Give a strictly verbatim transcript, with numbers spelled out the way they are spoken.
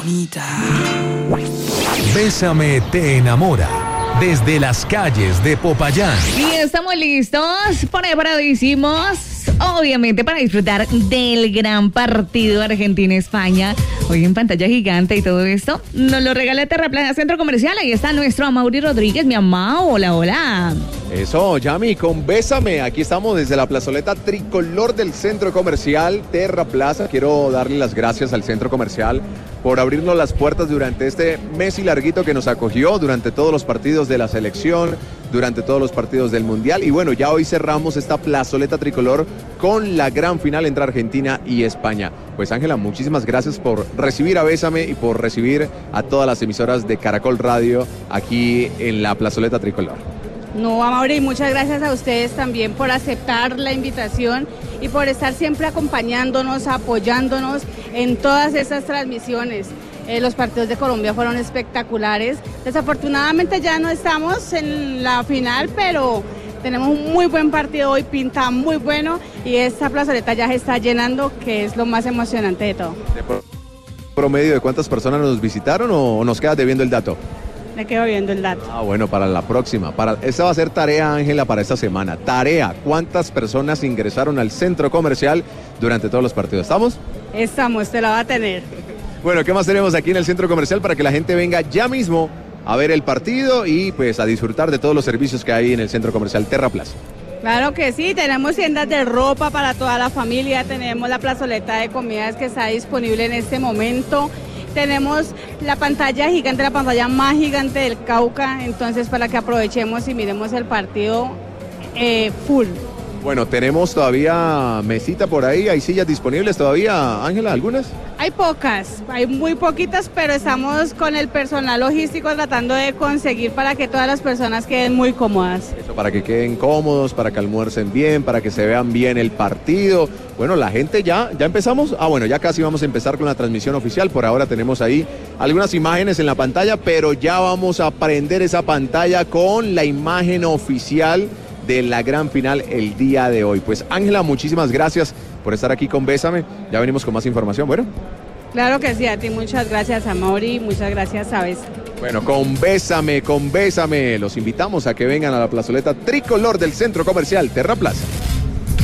bonita. Bésame te enamora. Desde las calles de Popayán. Y estamos listos, preparadísimos, obviamente para disfrutar del gran partido Argentina-España. Hoy en pantalla gigante y todo esto nos lo regala Terraplaza Centro Comercial. Ahí está nuestro Amaury Rodríguez, mi amado. Hola, hola. Eso, Yami, con Bésame. Aquí estamos desde la plazoleta tricolor del Centro Comercial Terraplaza. Quiero darle las gracias al Centro Comercial por abrirnos las puertas durante este mes y larguito que nos acogió, durante todos los partidos de la selección, durante todos los partidos del Mundial. Y bueno, ya hoy cerramos esta plazoleta tricolor con la gran final entre Argentina y España. Pues Ángela, muchísimas gracias por recibir a Bésame y por recibir a todas las emisoras de Caracol Radio aquí en la plazoleta tricolor. No, Amaury, muchas gracias a ustedes también por aceptar la invitación y por estar siempre acompañándonos, apoyándonos en todas estas transmisiones. Eh, los partidos de Colombia fueron espectaculares. Desafortunadamente ya no estamos en la final, pero tenemos un muy buen partido hoy, pinta muy bueno y esta plazoleta ya se está llenando, que es lo más emocionante de todo. ¿De promedio de cuántas personas nos visitaron o nos quedas debiendo el dato? Me quedo viendo el dato. Ah, bueno, para la próxima. Para, esta va a ser tarea, Ángela, para esta semana. Tarea, ¿cuántas personas ingresaron al centro comercial durante todos los partidos? ¿Estamos? Estamos, te la va a tener. Bueno, ¿qué más tenemos aquí en el centro comercial para que la gente venga ya mismo a ver el partido y pues a disfrutar de todos los servicios que hay en el centro comercial Terraplaza? Claro que sí, tenemos tiendas de ropa para toda la familia, tenemos la plazoleta de comidas que está disponible en este momento. Tenemos la pantalla gigante, la pantalla más gigante del Cauca, entonces para que aprovechemos y miremos el partido eh, full. Bueno, tenemos todavía mesita por ahí, hay sillas disponibles todavía, Ángela, ¿algunas? Hay pocas, hay muy poquitas, pero estamos con el personal logístico tratando de conseguir para que todas las personas queden muy cómodas. Eso, para que queden cómodos, para que almuercen bien, para que se vean bien el partido. Bueno, la gente ya, ¿ya empezamos? Ah, bueno, ya casi vamos a empezar con la transmisión oficial. Por ahora tenemos ahí algunas imágenes en la pantalla, pero ya vamos a prender esa pantalla con la imagen oficial de la gran final el día de hoy. Pues Ángela, muchísimas gracias por estar aquí con Bésame. Ya venimos con más información, bueno. Claro que sí, a ti muchas gracias, Amaury, muchas gracias a Bésame. Bueno, con Bésame, con Bésame, los invitamos a que vengan a la plazoleta tricolor del Centro Comercial Terraplaza.